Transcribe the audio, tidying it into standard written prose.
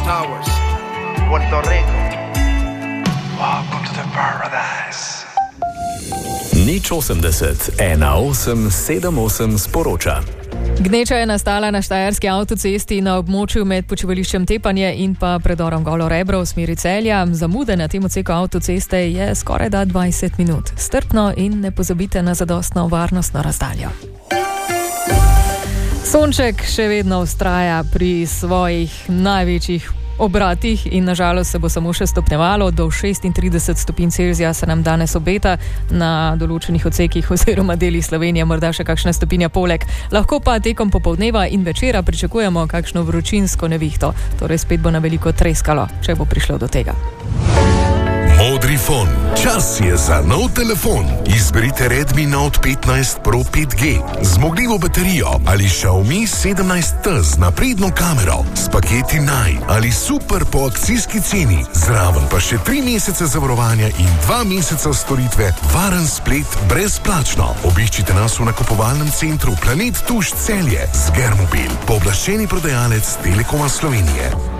Towers, Puerto Rico. Welcome to the paradise. Nič 80 18 78 sporoča. Gneča je nastala na štajerski avtocesti na območju med počivališčem Tepanje in pa predorom Golo Rebro v smeri Celja. Zamude na tem odseku avtoceste je skoraj 20 minut. Strpno in ne pozabite na zadostno varnostno razdaljo. Sonček še vedno vztraja pri svojih največjih obratih in nažalost se bo samo še stopnjevalo. Do 36 stopinj Celzija se nam danes obeta, na določenih odsekih oziroma delih Slovenije morda še kakšna stopinja poleg. Lahko pa tekom popoldneva in večera pričakujemo kakšno vročinsko nevihto, torej spet bo na veliko treskalo, če bo prišlo do tega. Modri fon. Čas je za nov telefon. Izberite Redmi Note 15 Pro 5G, zmogljivo baterijo ali Xiaomi 17T z napredno kamero, s paketi Naj ali super po akcijski ceni, zraven pa še 3 mesece zavarovanja in 2 meseca storitve, varen splet brezplačno. Obiščite nas v nakupovalnem centru Planet Tuš Celje z Germobil, pooblaščeni prodajalec Telekoma Slovenije.